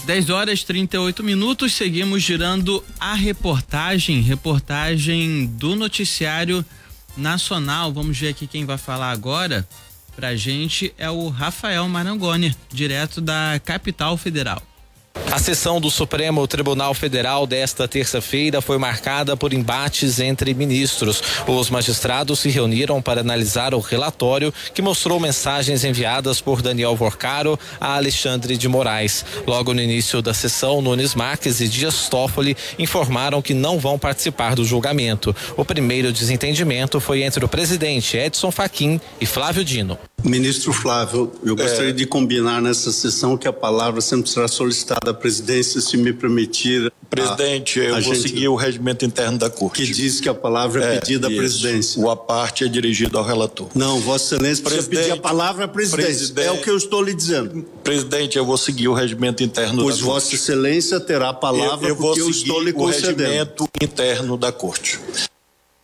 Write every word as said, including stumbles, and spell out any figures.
dez horas e trinta e oito minutos, seguimos girando a reportagem, reportagem do Noticiário Nacional. Vamos ver aqui quem vai falar agora pra gente é o Rafael Marangoni, direto da Capital Federal. A sessão do Supremo Tribunal Federal desta terça-feira foi marcada por embates entre ministros. Os magistrados se reuniram para analisar o relatório que mostrou mensagens enviadas por Daniel Vorcaro a Alexandre de Moraes. Logo no início da sessão, Nunes Marques e Dias Toffoli informaram que não vão participar do julgamento. O primeiro desentendimento foi entre o presidente Edson Fachin e Flávio Dino. Ministro Flávio, eu gostaria é... de combinar nessa sessão que a palavra sempre será solicitada à presidência, se me permitir. Presidente, a, eu a vou gente, seguir o regimento interno da Corte. Que diz que a palavra é, é pedida isso. à presidência. O à parte é dirigido ao relator. Não, Vossa Excelência precisa pedir a palavra à presidência. Presidente, é o que eu estou lhe dizendo. Presidente, eu vou seguir o regimento interno pois da Corte. Pois Vossa Excelência terá a palavra eu, eu porque vou eu estou lhe concedendo. o regimento interno da Corte.